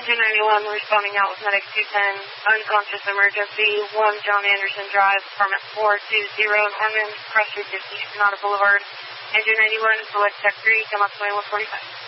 Engine 91 responding out with medic 210, unconscious emergency, 1 John Anderson Drive, apartment 420, Norman, cross 350, Sonata Boulevard. Engine 91, select tech 3, come up 2145.